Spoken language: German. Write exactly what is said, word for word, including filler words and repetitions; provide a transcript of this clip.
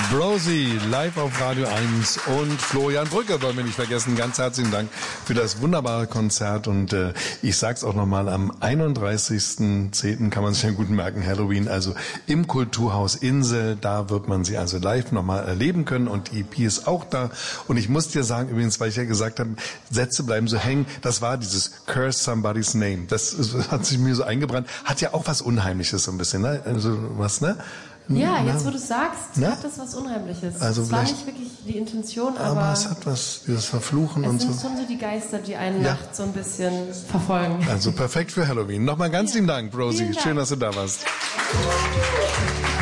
Brosi, live auf Radio eins und Florian Brücke wollen wir nicht vergessen. Ganz herzlichen Dank für das wunderbare Konzert und äh, ich sag's auch nochmal, am einunddreißigsten zehnten kann man sich ja gut merken, Halloween, also im Kulturhaus Insel, da wird man sie also live nochmal erleben können und die E P ist auch da und ich muss dir sagen, übrigens, weil ich ja gesagt habe, Sätze bleiben so hängen, das war dieses Curse Somebody's Name, das, das hat sich mir so eingebrannt, hat ja auch was Unheimliches so ein bisschen, ne? Also was, ne? Ja, jetzt wo du es sagst, Na? hat das was Unheimliches. Also es war nicht wirklich die Intention, aber, aber es hat was, dieses Verfluchen es und so. sind schon so die Geister, die einen Ja. nachts so ein bisschen verfolgen. Also perfekt für Halloween. Nochmal ganz Ja. lieben Dank, Rosie. Vielen Dank. Schön, dass du da warst.